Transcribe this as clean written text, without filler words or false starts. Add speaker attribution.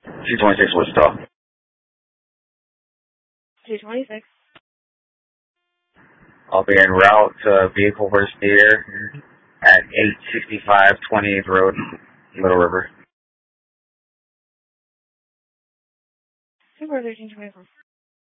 Speaker 1: 226 Wichita.
Speaker 2: 226.
Speaker 1: I'll be en route to vehicle versus theater at 865 28th Road, Little River.
Speaker 2: Super 1324.